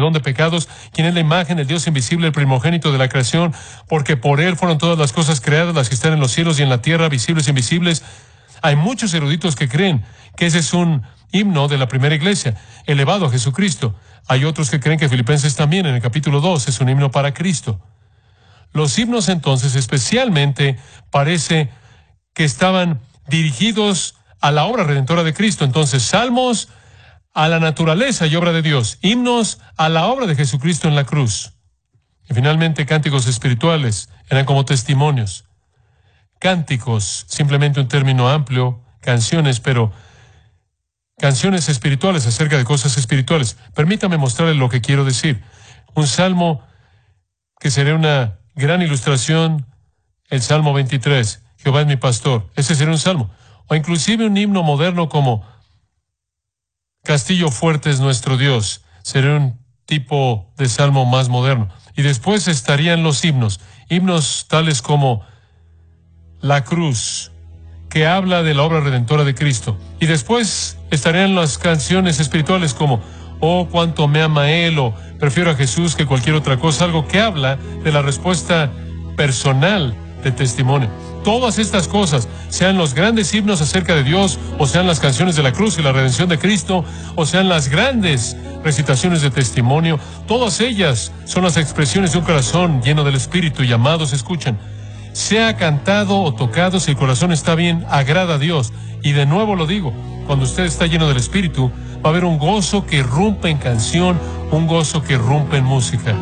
perdón de pecados, quien es la imagen del Dios invisible, el primogénito de la creación, porque por Él fueron todas las cosas creadas, las que están en los cielos y en la tierra, visibles e invisibles. Hay muchos eruditos que creen que ese es un himno de la primera iglesia, elevado a Jesucristo. Hay otros que creen que Filipenses también, en el capítulo 2, es un himno para Cristo. Los himnos entonces especialmente parece que estaban dirigidos a la obra redentora de Cristo. Entonces, salmos a la naturaleza y obra de Dios, himnos a la obra de Jesucristo en la cruz. Y finalmente, cánticos espirituales eran como testimonios. Cánticos, simplemente un término amplio, canciones, pero canciones espirituales acerca de cosas espirituales. Permítame mostrarle lo que quiero decir. Un salmo que sería una gran ilustración, el Salmo 23, Jehová es mi pastor. Ese sería un salmo. O inclusive un himno moderno como Castillo fuerte es nuestro Dios. Sería un tipo de salmo más moderno. Y después estarían los himnos. Himnos tales como La cruz, que habla de la obra redentora de Cristo. Y después estarían las canciones espirituales como Oh, cuánto me ama Él, o prefiero a Jesús que cualquier otra cosa, algo que habla de la respuesta personal de testimonio. Todas estas cosas, sean los grandes himnos acerca de Dios, o sean las canciones de la cruz y la redención de Cristo, o sean las grandes recitaciones de testimonio, todas ellas son las expresiones de un corazón lleno del Espíritu y amados, escuchan. Sea cantado o tocado, si el corazón está bien, agrada a Dios. Y de nuevo lo digo, cuando usted está lleno del Espíritu, va a haber un gozo que irrumpe en canción, un gozo que irrumpe en música.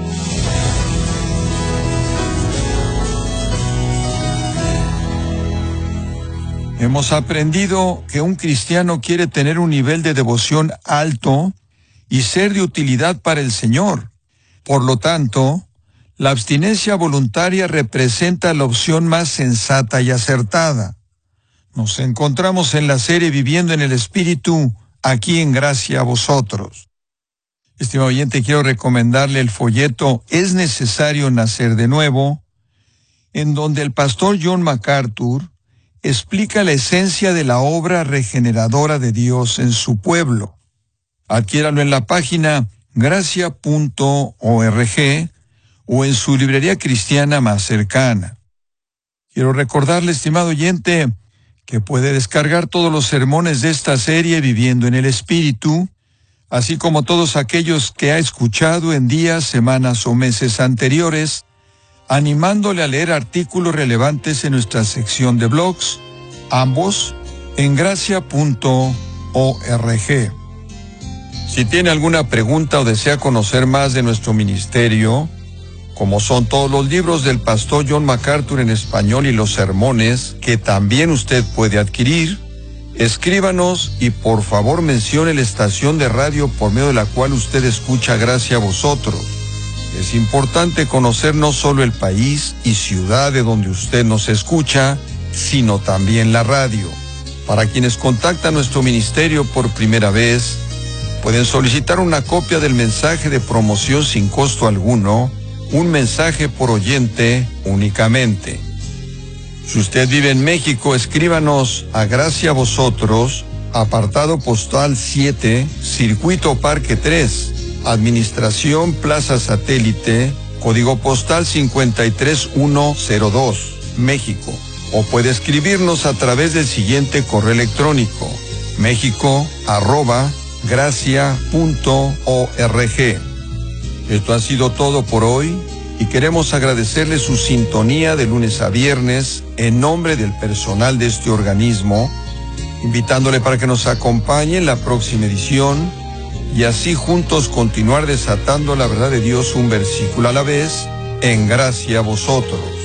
Hemos aprendido que un cristiano quiere tener un nivel de devoción alto y ser de utilidad para el Señor. Por lo tanto, la abstinencia voluntaria representa la opción más sensata y acertada. Nos encontramos en la serie Viviendo en el Espíritu, aquí en Gracia a Vosotros. Estimado oyente, quiero recomendarle el folleto Es necesario nacer de nuevo, en donde el pastor John MacArthur explica la esencia de la obra regeneradora de Dios en su pueblo. Adquiéralo en la página gracia.org o en su librería cristiana más cercana. Quiero recordarle, estimado oyente, que puede descargar todos los sermones de esta serie Viviendo en el Espíritu, así como todos aquellos que ha escuchado en días, semanas o meses anteriores, animándole a leer artículos relevantes en nuestra sección de blogs, ambos en gracia.org. Si tiene alguna pregunta o desea conocer más de nuestro ministerio, como son todos los libros del pastor John MacArthur en español y los sermones, que también usted puede adquirir, escríbanos y por favor mencione la estación de radio por medio de la cual usted escucha Gracia a Vosotros. Es importante conocer no solo el país y ciudad de donde usted nos escucha, sino también la radio. Para quienes contactan nuestro ministerio por primera vez, pueden solicitar una copia del mensaje de promoción sin costo alguno, un mensaje por oyente únicamente. Si usted vive en México, escríbanos a Gracia a Vosotros, apartado postal 7, Circuito Parque 3, Administración Plaza Satélite, código postal 53102, México. O puede escribirnos a través del siguiente correo electrónico, mexico@gracia.org. Esto ha sido todo por hoy y queremos agradecerle su sintonía de lunes a viernes en nombre del personal de este organismo, invitándole para que nos acompañe en la próxima edición y así juntos continuar desatando la verdad de Dios un versículo a la vez en Gracia a Vosotros.